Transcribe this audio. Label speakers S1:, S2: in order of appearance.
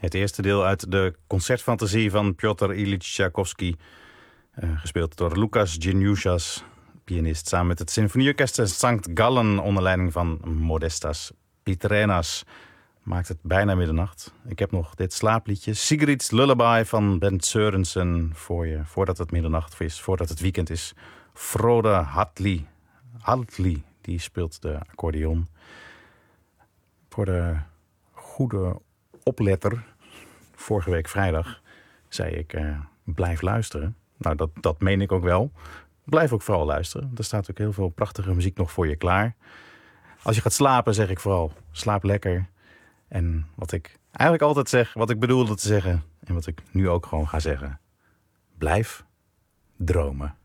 S1: Het eerste deel uit de concertfantasie van Piotr Ilyich Tchaikovsky. Gespeeld door Lucas Geniushas, pianist, samen met het Symfonieorkest Sankt Gallen onder leiding van Modestas Pitrenas. Maakt het bijna middernacht. Ik heb nog dit slaapliedje, Sigrid's Lullaby van Bent Sørensen, voor je, voordat het middernacht is, voordat het weekend is. Frode Hartley, die speelt de accordeon. Voor de goede opletter, vorige week vrijdag, zei ik, blijf luisteren. Nou, dat meen ik ook wel. Blijf ook vooral luisteren. Er staat ook heel veel prachtige muziek nog voor je klaar. Als je gaat slapen, zeg ik vooral, slaap lekker. En wat ik eigenlijk altijd zeg, wat ik bedoelde te zeggen, en wat ik nu ook gewoon ga zeggen, blijf dromen.